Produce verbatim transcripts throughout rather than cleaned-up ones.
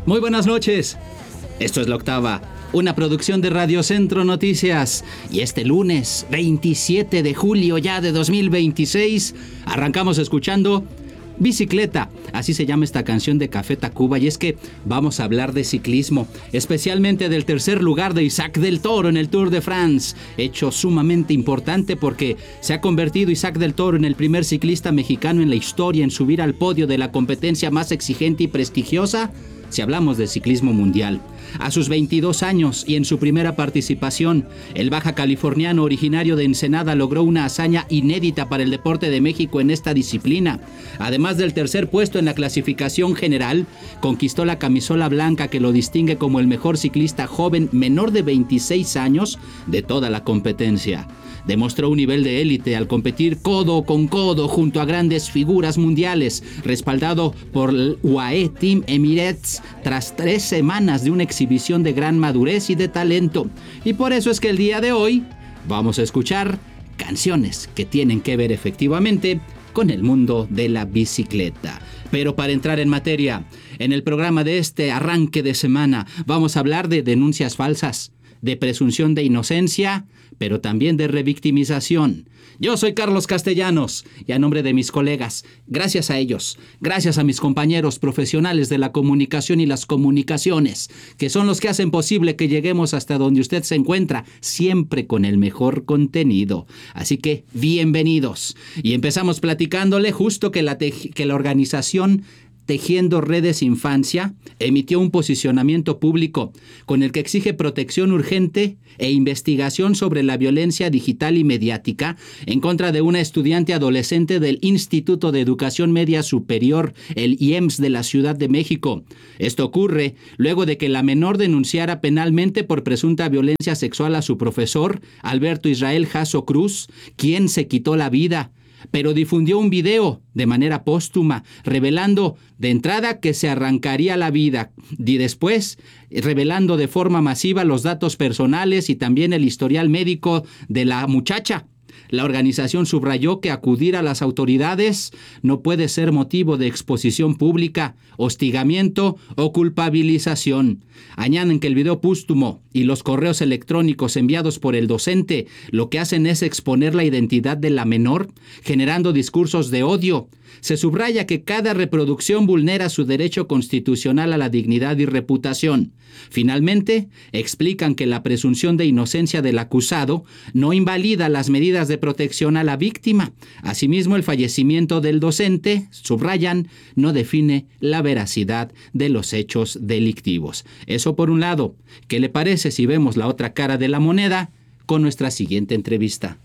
Muy buenas noches. Esto es La Octava, una producción de Radio Centro Noticias. Y este lunes, veintisiete de julio ya de dos mil veintiséis, arrancamos escuchando Bicicleta, así se llama esta canción de Café Tacuba, y es que vamos a hablar de ciclismo, especialmente del tercer lugar de Isaac del Toro en el Tour de France, hecho sumamente importante porque se ha convertido Isaac del Toro en el primer ciclista mexicano en la historia en subir al podio de la competencia más exigente y prestigiosa si hablamos de ciclismo mundial. A sus veintidós años y en su primera participación, el baja californiano originario de Ensenada logró una hazaña inédita para el deporte de México en esta disciplina. Además del tercer puesto en la clasificación general, conquistó la camisola blanca que lo distingue como el mejor ciclista joven menor de veintiséis años de toda la competencia. Demostró un nivel de élite al competir codo con codo junto a grandes figuras mundiales, respaldado por el U A E Team Emirates tras tres semanas de una exhibición de gran madurez y de talento. Y por eso es que el día de hoy vamos a escuchar canciones que tienen que ver efectivamente con el mundo de la bicicleta. Pero para entrar en materia, en el programa de este arranque de semana vamos a hablar de denuncias falsas, de presunción de inocencia, pero también de revictimización. Yo soy Carlos Castellanos y a nombre de mis colegas, gracias a ellos, gracias a mis compañeros profesionales de la comunicación y las comunicaciones, que son los que hacen posible que lleguemos hasta donde usted se encuentra, siempre con el mejor contenido. Así que, bienvenidos. Y empezamos platicándole justo que la, te- que la organización Tejiendo Redes Infancia emitió un posicionamiento público con el que exige protección urgente e investigación sobre la violencia digital y mediática en contra de una estudiante adolescente del Instituto de Educación Media Superior, el I E M S de la Ciudad de México. Esto ocurre luego de que la menor denunciara penalmente por presunta violencia sexual a su profesor, Alberto Israel Jasso Cruz, quien se quitó la vida, pero difundió un video de manera póstuma, revelando de entrada que se arrancaría la vida y después revelando de forma masiva los datos personales y también el historial médico de la muchacha. La organización subrayó que acudir a las autoridades no puede ser motivo de exposición pública, hostigamiento o culpabilización. Añaden que el video póstumo y los correos electrónicos enviados por el docente lo que hacen es exponer la identidad de la menor, generando discursos de odio. Se subraya que cada reproducción vulnera su derecho constitucional a la dignidad y reputación. Finalmente, explican que la presunción de inocencia del acusado no invalida las medidas de protección a la víctima. Asimismo, el fallecimiento del docente, subrayan, no define la veracidad de los hechos delictivos. Eso por un lado. ¿Qué le parece si vemos la otra cara de la moneda con nuestra siguiente entrevista?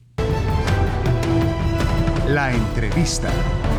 La entrevista.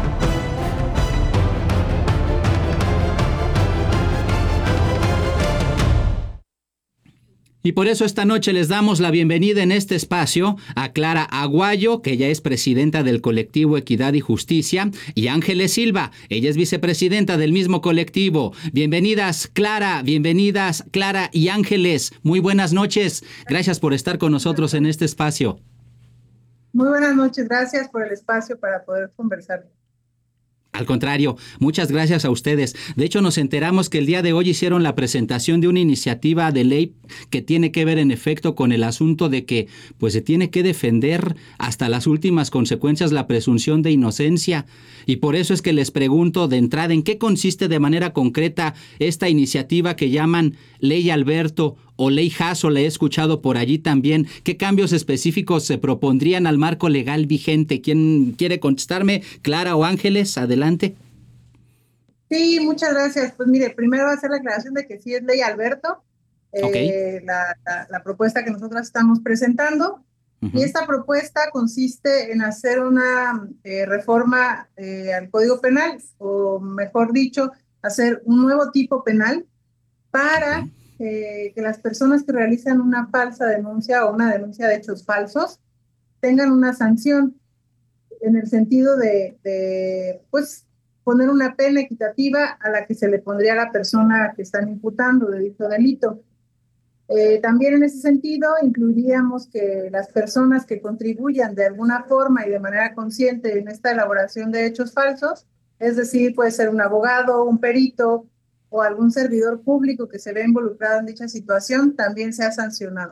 Y por eso esta noche les damos la bienvenida en este espacio a Clara Aguayo, que ella es presidenta del colectivo Equidad y Justicia, y Ángeles Silva, ella es vicepresidenta del mismo colectivo. Bienvenidas Clara, bienvenidas Clara y Ángeles. Muy buenas noches. Gracias por estar con nosotros en este espacio. Muy buenas noches, gracias por el espacio para poder conversar. Al contrario, muchas gracias a ustedes. De hecho, nos enteramos que el día de hoy hicieron la presentación de una iniciativa de ley que tiene que ver en efecto con el asunto de que pues se tiene que defender hasta las últimas consecuencias la presunción de inocencia. Y por eso es que les pregunto de entrada en qué consiste de manera concreta esta iniciativa que llaman Ley Alberto o Ley Jasso, le he escuchado por allí también. ¿Qué cambios específicos se propondrían al marco legal vigente? ¿Quién quiere contestarme? ¿Clara o Ángeles? Adelante. Sí, muchas gracias. Pues mire, primero hacer la aclaración de que sí es Ley Alberto, eh, okay. la, la, la propuesta que nosotros estamos presentando. Uh-huh. Y esta propuesta consiste en hacer una eh, reforma eh, al Código Penal, o mejor dicho, hacer un nuevo tipo penal para okay. Eh, que las personas que realizan una falsa denuncia o una denuncia de hechos falsos tengan una sanción en el sentido de, de pues, poner una pena equitativa a la que se le pondría a la persona que están imputando de dicho delito. Eh, también en ese sentido incluiríamos que las personas que contribuyan de alguna forma y de manera consciente en esta elaboración de hechos falsos, es decir, puede ser un abogado, un perito, o algún servidor público que se ve involucrado en dicha situación también sea sancionado.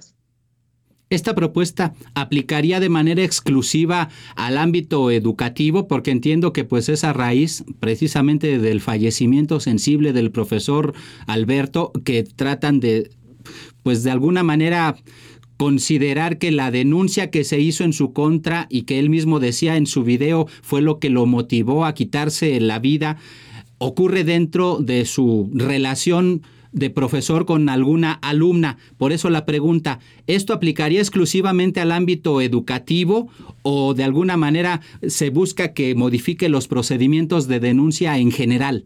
¿Esta propuesta aplicaría de manera exclusiva al ámbito educativo? Porque entiendo que pues es a raíz precisamente del fallecimiento sensible del profesor Alberto, que tratan de, pues de alguna manera, considerar que la denuncia que se hizo en su contra y que él mismo decía en su video fue lo que lo motivó a quitarse la vida, ocurre dentro de su relación de profesor con alguna alumna. Por eso la pregunta, ¿esto aplicaría exclusivamente al ámbito educativo o de alguna manera se busca que modifique los procedimientos de denuncia en general?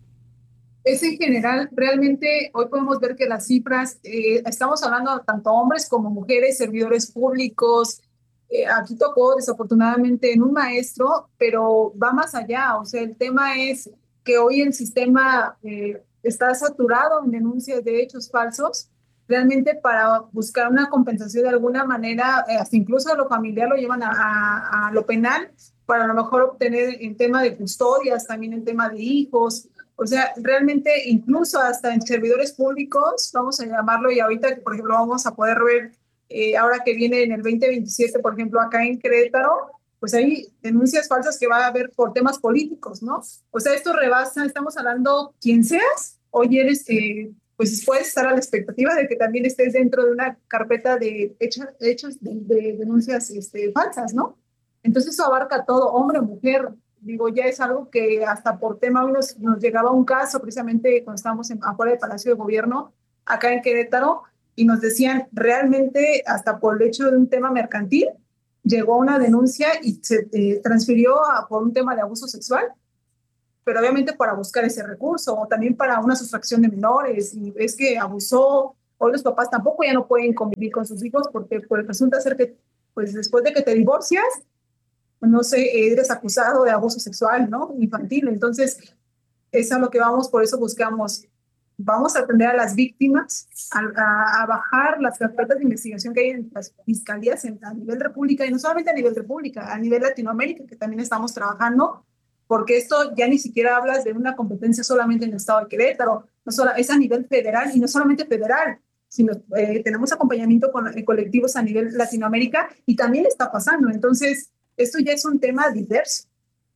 Es en general, realmente hoy podemos ver que las cifras, eh, estamos hablando tanto hombres como mujeres, servidores públicos, eh, aquí tocó desafortunadamente en un maestro, pero va más allá, o sea, el tema es que hoy el sistema eh, está saturado en denuncias de hechos falsos, realmente para buscar una compensación de alguna manera, eh, hasta incluso a lo familiar lo llevan a, a, a lo penal, para a lo mejor obtener en tema de custodias, también en tema de hijos, o sea, realmente incluso hasta en servidores públicos, vamos a llamarlo, y ahorita, por ejemplo, vamos a poder ver, eh, ahora que viene en el veinte veintisiete, por ejemplo, acá en Querétaro, pues hay denuncias falsas que va a haber por temas políticos, ¿no? O sea, esto rebasa, estamos hablando, quien seas, hoy eres, eh, pues puedes estar a la expectativa de que también estés dentro de una carpeta de hechos, hechos de, de denuncias este, falsas, ¿no? Entonces eso abarca todo, hombre, mujer, digo, ya es algo que hasta por tema nos, nos llegaba un caso precisamente cuando estábamos en, afuera del Palacio de Gobierno, acá en Querétaro, y nos decían realmente hasta por el hecho de un tema mercantil, llegó una denuncia y se eh, transfirió a, por un tema de abuso sexual, pero obviamente para buscar ese recurso, o también para una sustracción de menores, y es que abusó, o los papás tampoco ya no pueden convivir con sus hijos porque pues, resulta ser que pues después de que te divorcias, no sé, eres acusado de abuso sexual, ¿no? Infantil. Entonces, es a lo que vamos, por eso buscamos, vamos a atender a las víctimas, a, a, a bajar las carpetas de investigación que hay en las fiscalías en, a nivel república, y no solamente a nivel república, a nivel Latinoamérica, que también estamos trabajando, porque esto ya ni siquiera hablas de una competencia solamente en el estado de Querétaro, no solo, es a nivel federal, y no solamente federal, sino eh, tenemos acompañamiento con eh, colectivos a nivel Latinoamérica, y también está pasando. Entonces, esto ya es un tema diverso.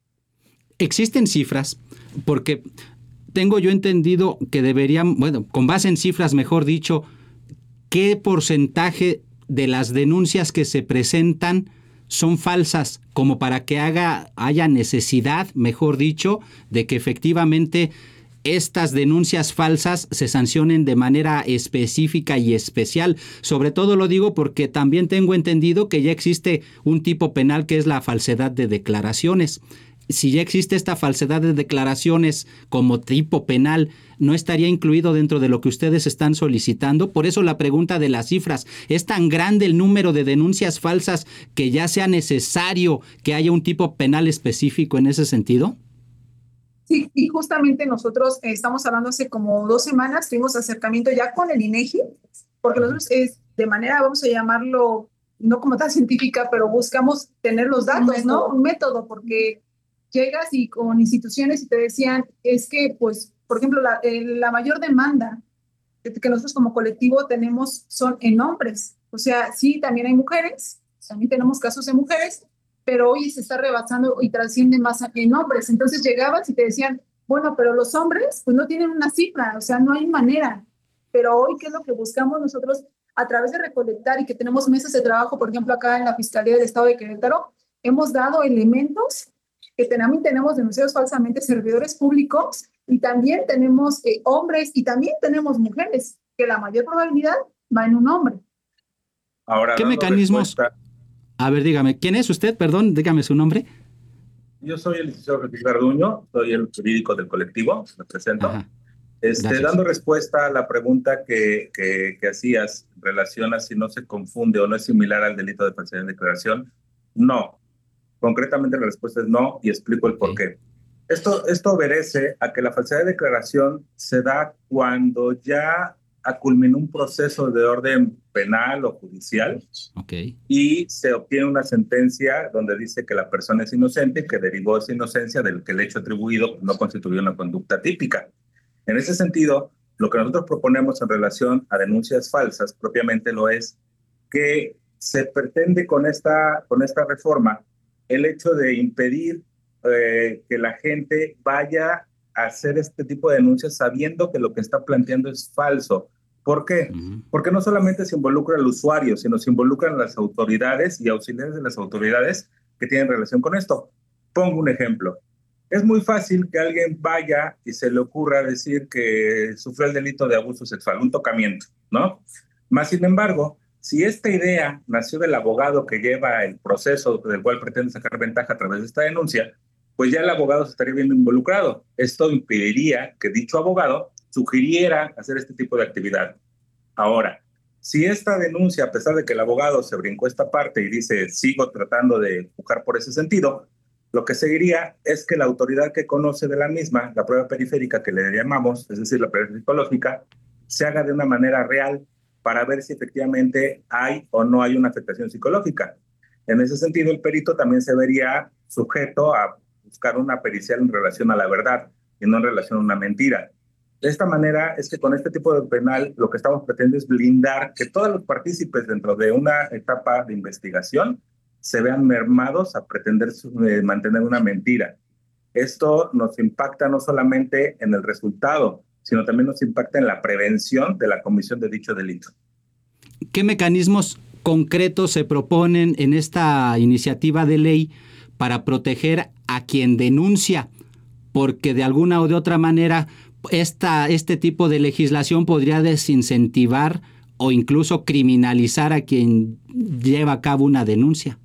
¿Existen cifras? Porque tengo yo entendido que deberían, bueno, con base en cifras, mejor dicho, ¿qué porcentaje de las denuncias que se presentan son falsas, como para que haga, haya necesidad, mejor dicho, de que efectivamente estas denuncias falsas se sancionen de manera específica y especial? Sobre todo lo digo porque también tengo entendido que ya existe un tipo penal que es la falsedad de declaraciones. Si ya existe esta falsedad de declaraciones como tipo penal, ¿no estaría incluido dentro de lo que ustedes están solicitando? Por eso la pregunta de las cifras. ¿Es tan grande el número de denuncias falsas que ya sea necesario que haya un tipo penal específico en ese sentido? Sí, y justamente nosotros eh, estamos hablando hace como dos semanas, tuvimos acercamiento ya con el INEGI, porque nosotros es de manera, vamos a llamarlo, no como tan científica, pero buscamos tener los datos, ¿no? Un método, porque llegas y con instituciones y te decían, es que, pues, por ejemplo, la, eh, la mayor demanda que nosotros como colectivo tenemos son en hombres. O sea, sí, también hay mujeres, también tenemos casos de mujeres, pero hoy se está rebasando y trasciende más en hombres. Entonces llegabas y te decían, bueno, pero los hombres pues no tienen una cifra, o sea, no hay manera. Pero hoy, ¿qué es lo que buscamos nosotros a través de recolectar y que tenemos mesas de trabajo, por ejemplo, acá en la Fiscalía del Estado de Querétaro? Hemos dado elementos que también tenemos denunciados falsamente servidores públicos y también tenemos eh, hombres y también tenemos mujeres, que la mayor probabilidad va en un hombre. Ahora, ¿qué mecanismos? Respuesta... A ver, dígame, ¿quién es usted? Perdón, dígame su nombre. Yo soy el licenciado Jesús Garduño, soy el jurídico del colectivo, me presento. Ajá. Este, dando respuesta a la pregunta que, que, que hacías, relaciona si no se confunde o no es similar al delito de falsedad de declaración. No. Concretamente la respuesta es no, y explico el okay. por qué. Esto, esto obedece a que la falsedad de declaración se da cuando ya culminó un proceso de orden penal o judicial okay. y se obtiene una sentencia donde dice que la persona es inocente y que derivó esa inocencia del que el hecho atribuido no constituyó una conducta típica. En ese sentido, lo que nosotros proponemos en relación a denuncias falsas propiamente lo es que se pretende con esta, con esta reforma el hecho de impedir eh, que la gente vaya a hacer este tipo de denuncias sabiendo que lo que está planteando es falso. ¿Por qué? Uh-huh. Porque no solamente se involucra al usuario, sino se involucran las autoridades y auxiliares de las autoridades que tienen relación con esto. Pongo un ejemplo. Es muy fácil que alguien vaya y se le ocurra decir que sufrió el delito de abuso sexual, un tocamiento, ¿no? Más sin embargo, si esta idea nació del abogado que lleva el proceso del cual pretende sacar ventaja a través de esta denuncia, pues ya el abogado se estaría viendo involucrado. Esto impediría que dicho abogado sugiriera hacer este tipo de actividad. Ahora, si esta denuncia, a pesar de que el abogado se brincó esta parte y dice, sigo tratando de empujar por ese sentido, lo que seguiría es que la autoridad que conoce de la misma, la prueba periférica que le llamamos, es decir, la prueba psicológica, se haga de una manera real para ver si efectivamente hay o no hay una afectación psicológica. En ese sentido, el perito también se vería sujeto a buscar una pericial en relación a la verdad y no en relación a una mentira. De esta manera es que con este tipo de penal lo que estamos pretendiendo es blindar que todos los partícipes dentro de una etapa de investigación se vean mermados a pretender eh, mantener una mentira. Esto nos impacta no solamente en el resultado, sino también nos impacta en la prevención de la comisión de dicho delito. ¿Qué mecanismos concretos se proponen en esta iniciativa de ley para proteger a quien denuncia? Porque de alguna o de otra manera esta, este tipo de legislación podría desincentivar o incluso criminalizar a quien lleva a cabo una denuncia.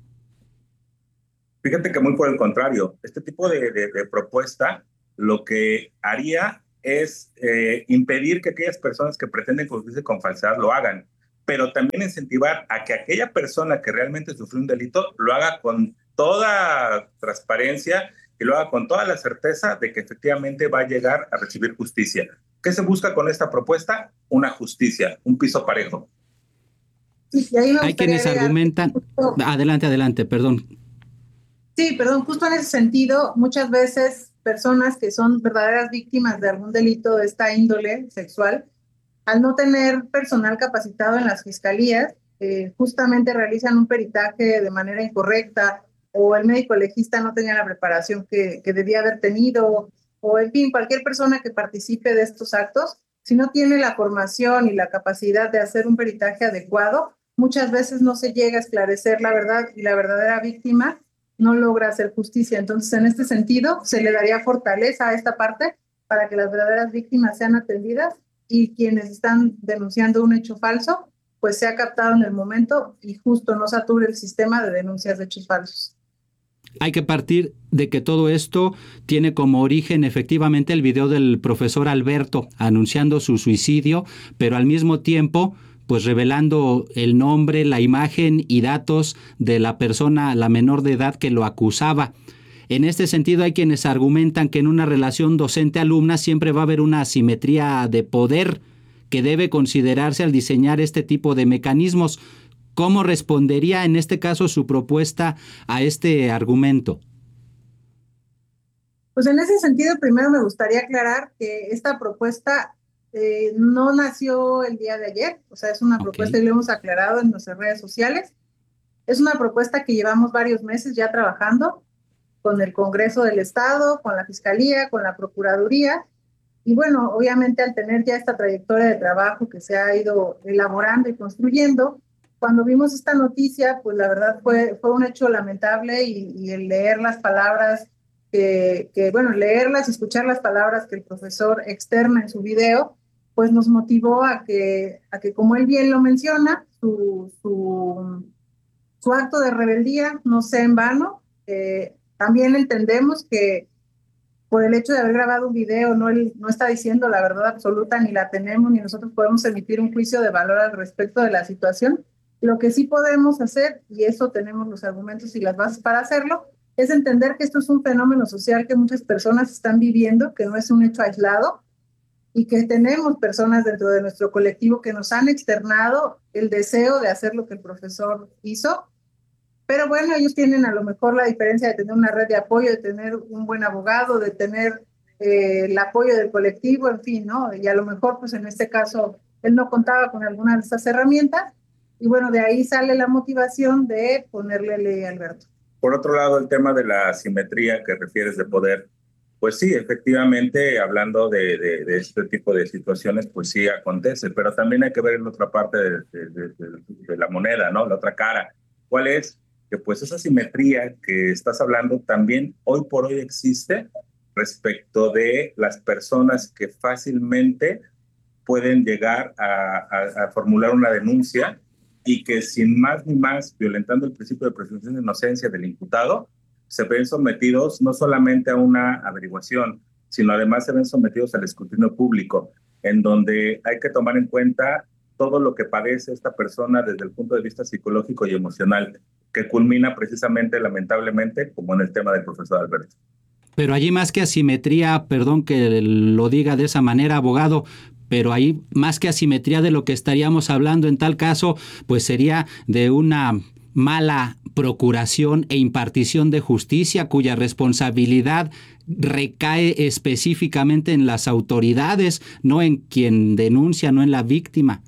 Fíjate que muy por el contrario, este tipo de, de, de propuesta lo que haría es eh, impedir que aquellas personas que pretenden conducirse con falsedad lo hagan, pero también incentivar a que aquella persona que realmente sufrió un delito lo haga con toda transparencia y lo haga con toda la certeza de que efectivamente va a llegar a recibir justicia. ¿Qué se busca con esta propuesta? Una justicia, un piso parejo. Sí, y ahí me Hay quienes argumentan... Justo... Adelante, adelante, perdón. Sí, perdón, justo en ese sentido, muchas veces personas que son verdaderas víctimas de algún delito de esta índole sexual, al no tener personal capacitado en las fiscalías, eh, justamente realizan un peritaje de manera incorrecta, o el médico legista no tenía la preparación que, que debía haber tenido, o en fin, cualquier persona que participe de estos actos, si no tiene la formación y la capacidad de hacer un peritaje adecuado, muchas veces no se llega a esclarecer la verdad y la verdadera víctima no logra hacer justicia. Entonces, en este sentido, se le daría fortaleza a esta parte para que las verdaderas víctimas sean atendidas y quienes están denunciando un hecho falso, pues sea captado en el momento y justo no sature el sistema de denuncias de hechos falsos. Hay que partir de que todo esto tiene como origen efectivamente el video del profesor Alberto anunciando su suicidio, pero al mismo tiempo pues revelando el nombre, la imagen y datos de la persona, la menor de edad que lo acusaba. En este sentido, hay quienes argumentan que en una relación docente-alumna siempre va a haber una asimetría de poder que debe considerarse al diseñar este tipo de mecanismos. ¿Cómo respondería en este caso su propuesta a este argumento? Pues en ese sentido, primero me gustaría aclarar que esta propuesta eh, no nació el día de ayer, o sea, es una okay. propuesta y lo hemos aclarado en nuestras redes sociales. Es una propuesta que llevamos varios meses ya trabajando con el Congreso del Estado, con la Fiscalía, con la Procuraduría, y bueno, obviamente al tener ya esta trayectoria de trabajo que se ha ido elaborando y construyendo, cuando vimos esta noticia, pues la verdad fue, fue un hecho lamentable y, y el leer las palabras, que, que bueno, leerlas y escuchar las palabras que el profesor externa en su video, pues nos motivó a que, a que como él bien lo menciona, su, su, su acto de rebeldía no sea en vano. Eh, también entendemos que por el hecho de haber grabado un video no, él, no está diciendo la verdad absoluta, ni la tenemos, ni nosotros podemos emitir un juicio de valor al respecto de la situación. Lo que sí podemos hacer, y eso tenemos los argumentos y las bases para hacerlo, es entender que esto es un fenómeno social que muchas personas están viviendo, que no es un hecho aislado, y que tenemos personas dentro de nuestro colectivo que nos han externado el deseo de hacer lo que el profesor hizo. Pero bueno, ellos tienen a lo mejor la diferencia de tener una red de apoyo, de tener un buen abogado, de tener eh, el apoyo del colectivo, en fin, ¿no? Y a lo mejor, pues en este caso, él no contaba con alguna de estas herramientas, y bueno, de ahí sale la motivación de ponerle ley a Alberto. Por otro lado, el tema de la asimetría que refieres de poder, pues sí, efectivamente, hablando de, de, de este tipo de situaciones, pues sí acontece, pero también hay que ver la otra parte de, de, de, de, de la moneda, ¿no? La otra cara. ¿Cuál es? Que pues esa asimetría que estás hablando también hoy por hoy existe respecto de las personas que fácilmente pueden llegar a, a, a formular una denuncia y que sin más ni más, violentando el principio de presunción de inocencia del imputado, se ven sometidos no solamente a una averiguación, sino además se ven sometidos al escrutinio público, en donde hay que tomar en cuenta todo lo que padece esta persona desde el punto de vista psicológico y emocional, que culmina precisamente, lamentablemente, como en el tema del profesor Alberto. Pero allí más que asimetría, perdón que lo diga de esa manera, abogado, pero ahí más que asimetría de lo que estaríamos hablando en tal caso, pues sería de una mala procuración e impartición de justicia cuya responsabilidad recae específicamente en las autoridades, no en quien denuncia, no en la víctima.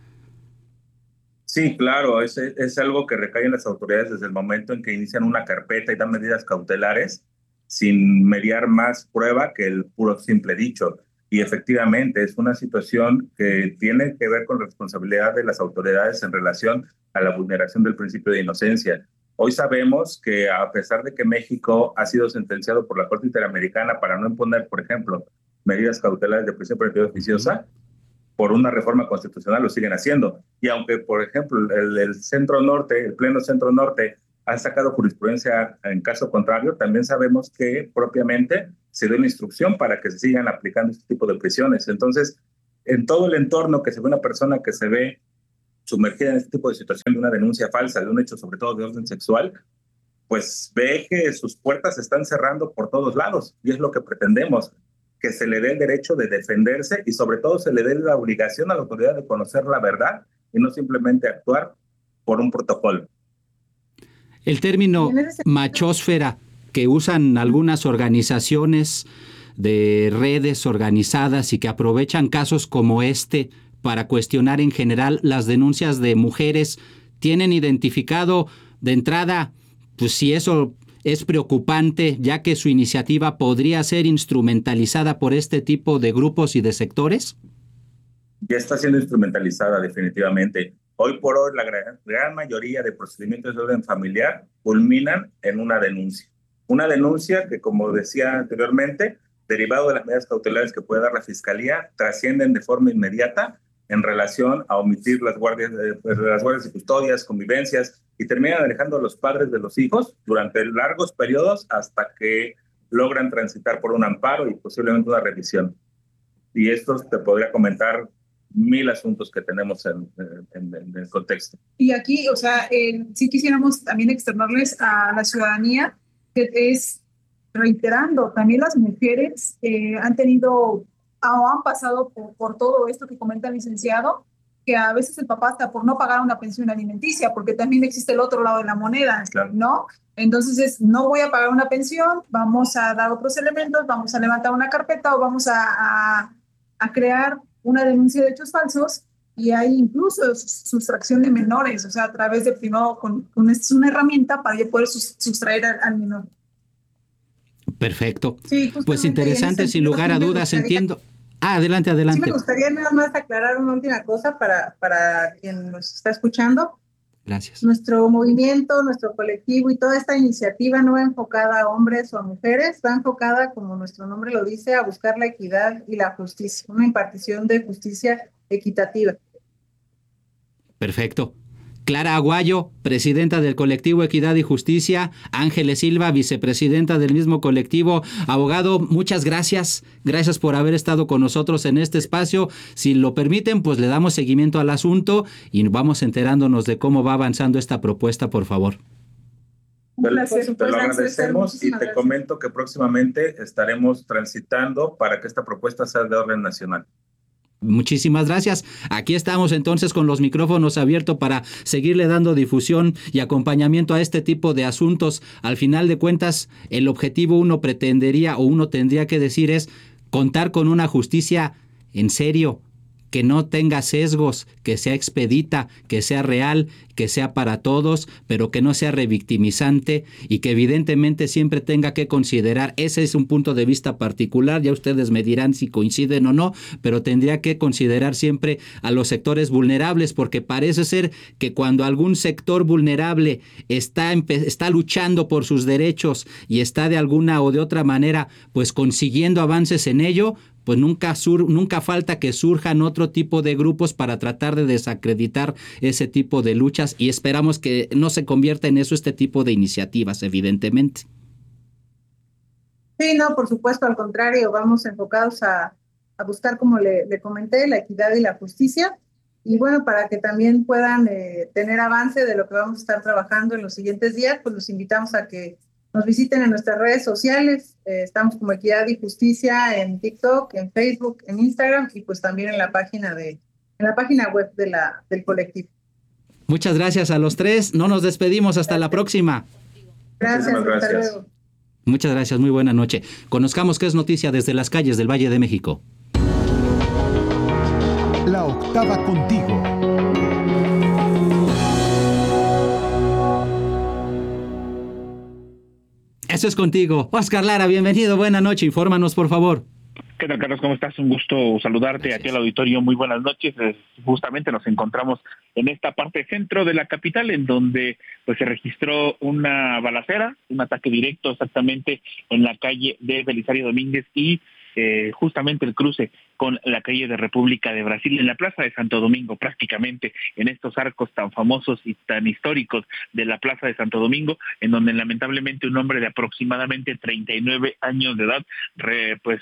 Sí, claro, es, es algo que recae en las autoridades desde el momento en que inician una carpeta y dan medidas cautelares sin mediar más prueba que el puro simple dicho. Y efectivamente es una situación que tiene que ver con la responsabilidad de las autoridades en relación a la vulneración del principio de inocencia. Hoy sabemos que a pesar de que México ha sido sentenciado por la Corte Interamericana para no imponer, por ejemplo, medidas cautelares de prisión preventiva oficiosa, por una reforma constitucional lo siguen haciendo. Y aunque, por ejemplo, el, el Centro Norte, el Pleno Centro Norte, ha sacado jurisprudencia en caso contrario, también sabemos que propiamente se dio una instrucción para que se sigan aplicando este tipo de prisiones. Entonces, en todo el entorno que se ve una persona que se ve sumergida en este tipo de situación de una denuncia falsa, de un hecho sobre todo de orden sexual, pues ve que sus puertas se están cerrando por todos lados, y es lo que pretendemos, que se le dé el derecho de defenderse y sobre todo se le dé la obligación a la autoridad de conocer la verdad y no simplemente actuar por un protocolo. El término machósfera que usan algunas organizaciones de redes organizadas y que aprovechan casos como este para cuestionar en general las denuncias de mujeres, ¿tienen identificado de entrada pues si eso es preocupante, ya que su iniciativa podría ser instrumentalizada por este tipo de grupos y de sectores? Ya está siendo instrumentalizada definitivamente. Hoy por hoy la gran, gran mayoría de procedimientos de orden familiar culminan en una denuncia. Una denuncia que, como decía anteriormente, derivado de las medidas cautelares que puede dar la Fiscalía, trascienden de forma inmediata en relación a omitir las guardias de, las guardias de custodias, convivencias, y terminan alejando a los padres de los hijos durante largos periodos hasta que logran transitar por un amparo y posiblemente una revisión. Y esto te podría comentar mil asuntos que tenemos en, en, en el contexto. Y aquí, o sea, eh, sí quisiéramos también externarles a la ciudadanía que es, reiterando, también las mujeres eh, han tenido o han pasado por, por todo esto que comenta el licenciado, que a veces el papá está por no pagar una pensión alimenticia, porque también existe el otro lado de la moneda, claro, ¿no? Entonces es, no voy a pagar una pensión, vamos a dar otros elementos, vamos a levantar una carpeta o vamos a, a, a crear una denuncia de hechos falsos, y hay incluso sustracción de menores, o sea, a través de primero, con, con es una herramienta para poder sustraer al, al menor. Perfecto. Sí, pues interesante, sin lugar a dudas, gustaría... entiendo. Ah, adelante, adelante. Sí, me gustaría nada más aclarar una última cosa para, para quien nos está escuchando. Gracias. Nuestro movimiento, nuestro colectivo y toda esta iniciativa no va enfocada a hombres o a mujeres, va enfocada, como nuestro nombre lo dice, a buscar la equidad y la justicia, una impartición de justicia equitativa. Perfecto. Clara Aguayo, presidenta del colectivo Equidad y Justicia, Ángeles Silva, vicepresidenta del mismo colectivo. Abogado, muchas gracias. Gracias por haber estado con nosotros en este espacio. Si lo permiten, pues le damos seguimiento al asunto y vamos enterándonos de cómo va avanzando esta propuesta, por favor. Te, te lo agradecemos y te comento que próximamente estaremos transitando para que esta propuesta sea de orden nacional. Muchísimas gracias. Aquí estamos entonces con los micrófonos abiertos para seguirle dando difusión y acompañamiento a este tipo de asuntos. Al final de cuentas, el objetivo uno pretendería o uno tendría que decir es contar con una justicia en serio, que no tenga sesgos, que sea expedita, que sea real, que sea para todos, pero que no sea revictimizante y que evidentemente siempre tenga que considerar, ese es un punto de vista particular, ya ustedes me dirán si coinciden o no, pero tendría que considerar siempre a los sectores vulnerables, porque parece ser que cuando algún sector vulnerable está, está luchando por sus derechos y está de alguna o de otra manera pues consiguiendo avances en ello, pues nunca, sur, nunca falta que surjan otro tipo de grupos para tratar de desacreditar ese tipo de luchas y esperamos que no se convierta en eso este tipo de iniciativas, evidentemente. Sí, no, por supuesto, al contrario, vamos enfocados a, a buscar, como le, le comenté, la equidad y la justicia. Y bueno, para que también puedan eh, tener avance de lo que vamos a estar trabajando en los siguientes días, pues los invitamos a que nos visiten en nuestras redes sociales. Eh, estamos como Equidad y Justicia en TikTok, en Facebook, en Instagram y pues también en la página de en la página web de la, del colectivo. Muchas gracias a los tres. No nos despedimos. Hasta gracias. La próxima. Gracias, gracias. Hasta luego. Muchas gracias. Muy buena noche. Conozcamos qué es noticia desde las calles del Valle de México. La octava contigo. Eso es contigo. Oscar Lara, bienvenido, buena noche, infórmanos por favor. ¿Qué tal, Carlos? ¿Cómo estás? Un gusto saludarte. Gracias. Aquí al auditorio, muy buenas noches. Justamente nos encontramos en esta parte centro de la capital, en donde pues se registró una balacera, un ataque directo exactamente en la calle de Belisario Domínguez y eh, justamente el cruce con la calle de República de Brasil, en la Plaza de Santo Domingo, prácticamente en estos arcos tan famosos y tan históricos de la Plaza de Santo Domingo, en donde lamentablemente un hombre de aproximadamente treinta y nueve años de edad re, pues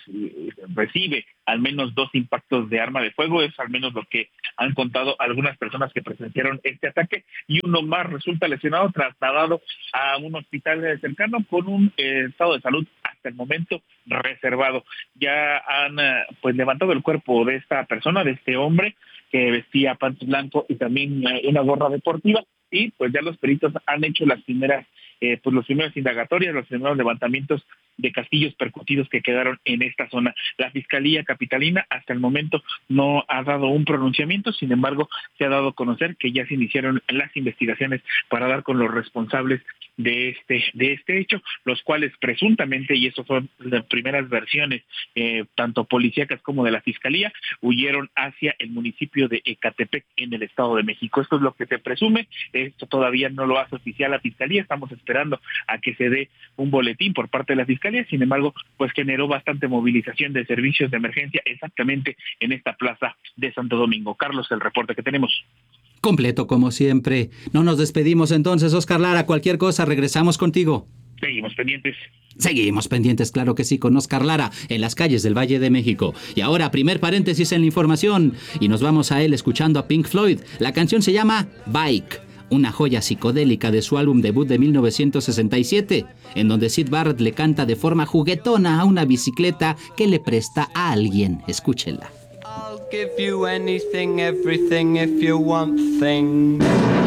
recibe al menos dos impactos de arma de fuego. Es al menos lo que han contado algunas personas que presenciaron este ataque, y uno más resulta lesionado, trasladado a un hospital cercano con un eh, estado de salud hasta el momento reservado. Ya han eh, pues levantado el cuerpo de esta persona, de este hombre que vestía pantalón blanco y también eh, una gorra deportiva, y pues ya los peritos han hecho las primeras eh, pues los primeros indagatorias, los primeros levantamientos de casquillos percutidos que quedaron en esta zona. La Fiscalía Capitalina hasta el momento no ha dado un pronunciamiento, sin embargo se ha dado a conocer que ya se iniciaron las investigaciones para dar con los responsables de este de este hecho, los cuales presuntamente, y eso son las primeras versiones eh, tanto policíacas como de la Fiscalía, huyeron hacia el municipio de Ecatepec en el Estado de México. Esto es lo que se presume. Esto todavía no lo hace oficial la Fiscalía, estamos esperando a que se dé un boletín por parte de la Fiscalía. Sin embargo, pues generó bastante movilización de servicios de emergencia exactamente en esta plaza de Santo Domingo. Carlos, el reporte que tenemos. Completo como siempre. No nos despedimos entonces, Oscar Lara. Cualquier cosa, regresamos contigo. Seguimos pendientes. Seguimos pendientes, claro que sí, con Oscar Lara en las calles del Valle de México. Y ahora, primer paréntesis en la información, y nos vamos a él escuchando a Pink Floyd. La canción se llama Bike, una joya psicodélica de su álbum debut de mil novecientos sesenta y siete, en donde Syd Barrett le canta de forma juguetona a una bicicleta que le presta a alguien. Escúchela. I'll give you anything, everything, if you want things.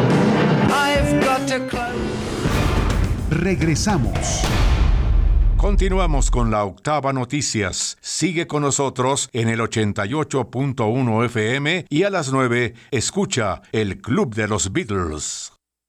I've got a clothes. Regresamos. Continuamos con la Octava Noticias. Sigue con nosotros en el ochenta y ocho punto uno F M y a las nueve escucha el Club de los Beatles.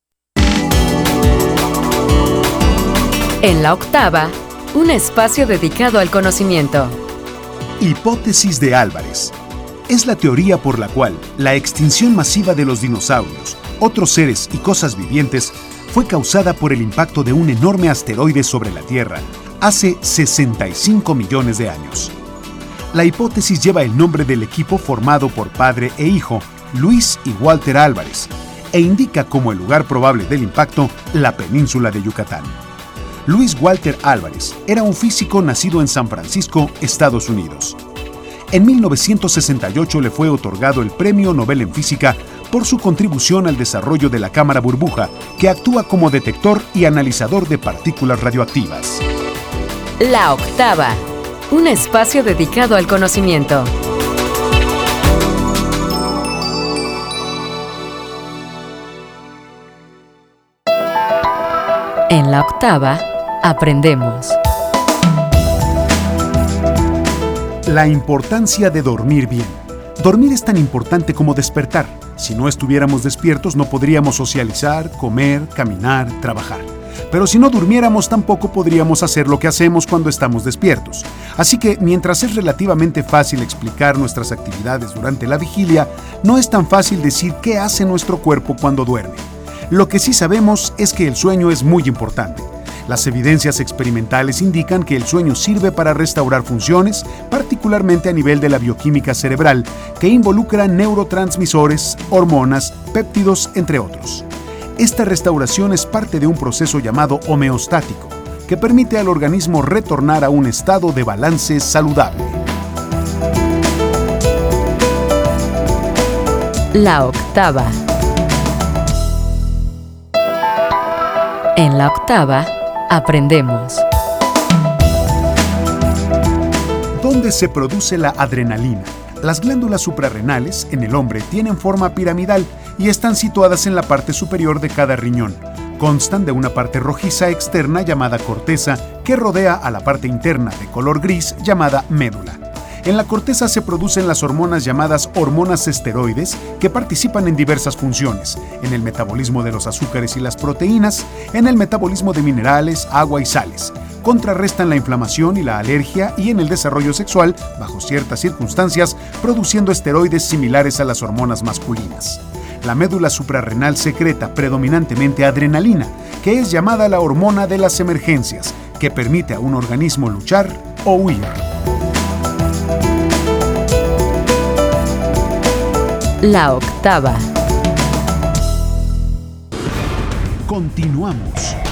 En la Octava, un espacio dedicado al conocimiento. Hipótesis de Álvarez. Es la teoría por la cual la extinción masiva de los dinosaurios, otros seres y cosas vivientes fue causada por el impacto de un enorme asteroide sobre la Tierra hace sesenta y cinco millones de años. La hipótesis lleva el nombre del equipo formado por padre e hijo, Luis y Walter Álvarez, e indica como el lugar probable del impacto la península de Yucatán. Luis Walter Álvarez era un físico nacido en San Francisco, Estados Unidos. En mil novecientos sesenta y ocho le fue otorgado el Premio Nobel en Física por su contribución al desarrollo de la cámara burbuja, que actúa como detector y analizador de partículas radioactivas. La Octava, un espacio dedicado al conocimiento. En la Octava, aprendemos. La importancia de dormir bien. Dormir es tan importante como despertar. Si no estuviéramos despiertos no podríamos socializar, comer, caminar, trabajar. Pero si no durmiéramos tampoco podríamos hacer lo que hacemos cuando estamos despiertos. Así que mientras es relativamente fácil explicar nuestras actividades durante la vigilia, no es tan fácil decir qué hace nuestro cuerpo cuando duerme. Lo que sí sabemos es que el sueño es muy importante. Las evidencias experimentales indican que el sueño sirve para restaurar funciones, particularmente a nivel de la bioquímica cerebral, que involucra neurotransmisores, hormonas, péptidos, entre otros. Esta restauración es parte de un proceso llamado homeostático, que permite al organismo retornar a un estado de balance saludable. La octava. En la octava, aprendemos. ¿Dónde se produce la adrenalina? Las glándulas suprarrenales en el hombre tienen forma piramidal y están situadas en la parte superior de cada riñón. Constan de una parte rojiza externa llamada corteza que rodea a la parte interna de color gris llamada médula. En la corteza se producen las hormonas llamadas hormonas esteroides que participan en diversas funciones, en el metabolismo de los azúcares y las proteínas, en el metabolismo de minerales, agua y sales. Contrarrestan la inflamación y la alergia y en el desarrollo sexual, bajo ciertas circunstancias, produciendo esteroides similares a las hormonas masculinas. La médula suprarrenal secreta predominantemente adrenalina, que es llamada la hormona de las emergencias, que permite a un organismo luchar o huir. La octava. Continuamos.